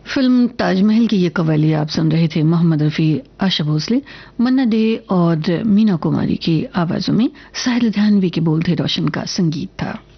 Film Taj Mahal की ये कव्वाली आप सुन रहे थे मोहम्मद रफ़ी, आशा भोसले, मन्ना डे और मीना कुमारी की आवाजों में। साहिल ध्यानवी के बोल थे, रोशन का संगीत था।